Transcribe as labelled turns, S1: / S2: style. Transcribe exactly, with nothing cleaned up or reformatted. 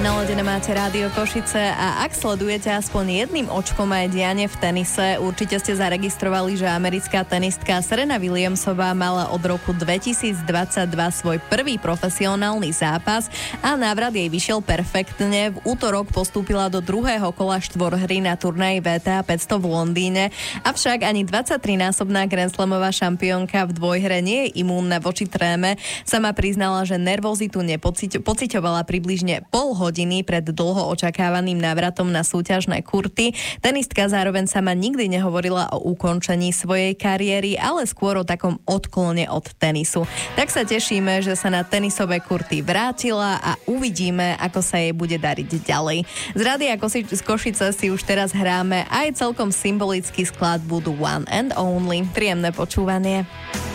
S1: Naladené máte Rádio Košice a ak sledujete aspoň jedným očkom aj dianie v tenise, určite ste zaregistrovali, že americká tenistka Serena Williamsová mala od roku dvetisícdvadsaťdva svoj prvý profesionálny zápas a návrat jej vyšiel perfektne. V útorok postúpila do druhého kola štvorhry na turnaji vé té á päťsto v Londýne, avšak ani dvadsaťtrinásobná Grand Slamová šampiónka v dvojhre nie je imúnna voči tréme. Sama priznala, že nervozitu nepociť, pociťovala približne pol hodiny pred dlho očakávaným návratom na súťažné kurty. Tenistka zároveň sama nikdy nehovorila o ukončení svojej kariéry, ale skôr o takom odklone od tenisu. Tak sa tešíme, že sa na tenisové kurty vrátila a uvidíme, ako sa jej bude dariť ďalej. Z Rádia z Košice si už teraz hráme aj celkom symbolický skladbu The One and Only. Príjemné počúvanie.